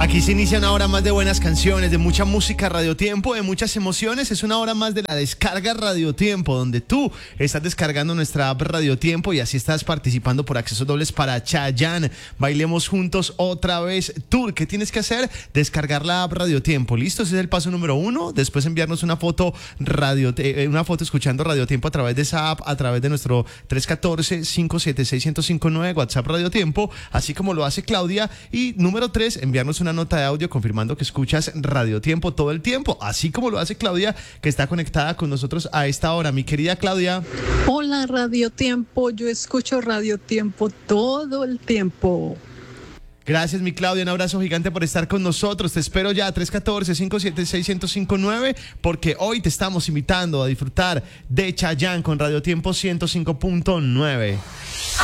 Aquí se inicia una hora más de buenas canciones, de mucha música Radio Tiempo, de muchas emociones. Es una hora más de la descarga Radio Tiempo, donde tú estás descargando nuestra app Radio Tiempo y así estás participando por accesos dobles para Chayanne. Bailemos juntos otra vez tour. ¿Qué tienes que hacer? Descargar la app Radio Tiempo. ¿Listo? Ese es el paso número 1. Después enviarnos una foto escuchando Radio Tiempo a través de esa app, a través de nuestro 314-576-1059 WhatsApp Radio Tiempo, así como lo hace Claudia. Y número 3, enviarnos una nota de audio confirmando que escuchas Radio Tiempo todo el tiempo, así como lo hace Claudia, que está conectada con nosotros a esta hora. Mi querida Claudia. Hola Radio Tiempo, yo escucho Radio Tiempo todo el tiempo. Gracias, mi Claudia, un abrazo gigante por estar con nosotros. Te espero ya 314-576-1059, porque hoy te estamos invitando a disfrutar de Chayanne con Radio Tiempo 105.9.